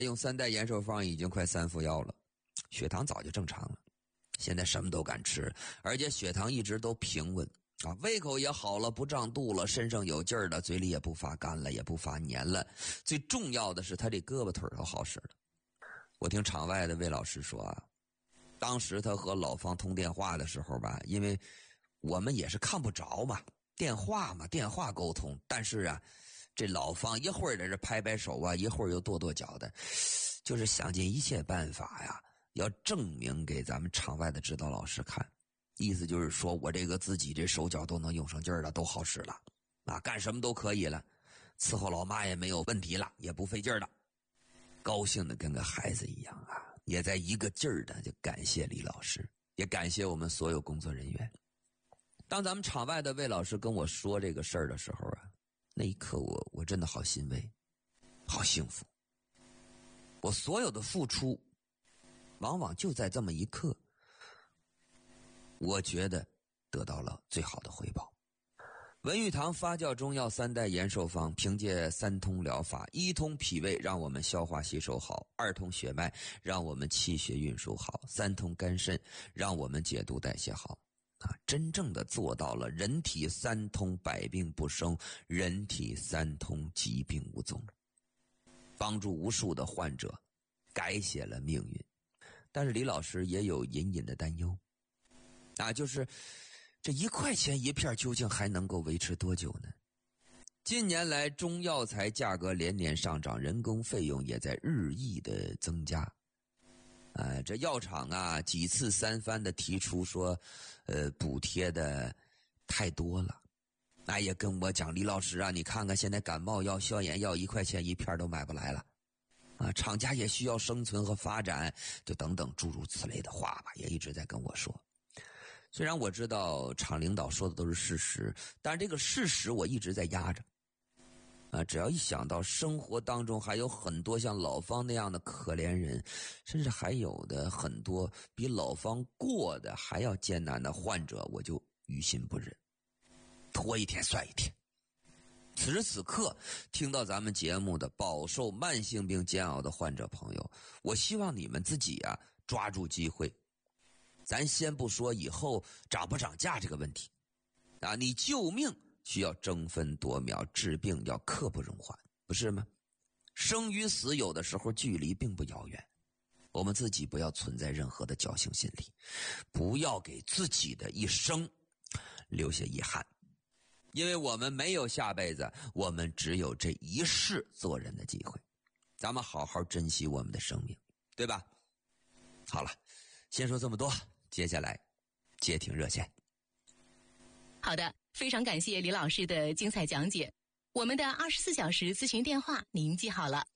用3代延寿方已经快3副药了，血糖早就正常了，现在什么都敢吃，而且血糖一直都平稳啊，胃口也好了，不胀肚了，身上有劲儿了，嘴里也不发干了，也不发黏了，最重要的是他这胳膊腿都好使了。我听场外的魏老师说啊，当时他和老方通电话的时候吧，因为我们也是看不着嘛，电话沟通，但是啊，这老方一会儿在这拍拍手啊，一会儿又跺跺脚的，就是想尽一切办法呀，要证明给咱们场外的指导老师看。意思就是说我这个自己这手脚都能用上劲儿了，都好使了啊，干什么都可以了，伺候老妈也没有问题了，也不费劲儿了，高兴的跟个孩子一样啊，也在一个劲儿的就感谢李老师，也感谢我们所有工作人员。当咱们场外的魏老师跟我说这个事儿的时候啊，那一刻我真的好欣慰，好幸福。我所有的付出往往就在这么一刻，我觉得得到了最好的回报。文玉堂发酵中药3代延寿方，凭借3通疗法，1通脾胃让我们消化吸收好，2通血脉让我们气血运输好，3通肝肾让我们解毒代谢好啊，真正的做到了人体3通百病不生，人体3通疾病无踪，帮助无数的患者改写了命运。但是李老师也有隐隐的担忧啊，就是这1块钱1片究竟还能够维持多久呢？近年来中药材价格连年上涨，人工费用也在日益的增加。这药厂啊几次3番的提出说补贴的太多了。也跟我讲，李老师啊，你看看现在感冒药、消炎药1块钱1片都买不来了。厂家也需要生存和发展，就等等诸如此类的话吧，也一直在跟我说。虽然我知道厂领导说的都是事实，但是这个事实我一直在压着。只要一想到生活当中还有很多像老方那样的可怜人，甚至还有的很多比老方过的还要艰难的患者，我就于心不忍，拖一天算一天。此时此刻听到咱们节目的饱受慢性病煎熬的患者朋友，我希望你们自己啊抓住机会。咱先不说以后涨不涨价这个问题啊，你救命需要争分夺秒，治病要刻不容缓，不是吗？生与死有的时候距离并不遥远，我们自己不要存在任何的侥幸心理，不要给自己的一生留下遗憾，因为我们没有下辈子，我们只有这一世做人的机会，咱们好好珍惜我们的生命，对吧？好了，先说这么多，接下来接听热线。 好的，非常感谢李老师的精彩讲解。我们的24小时咨询电话您记好了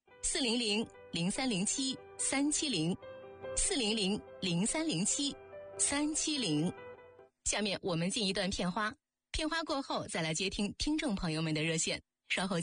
，400-0307-370，400-0307-370。下面我们进一段片花，片花过后再来接听听众朋友们的热线，稍后见。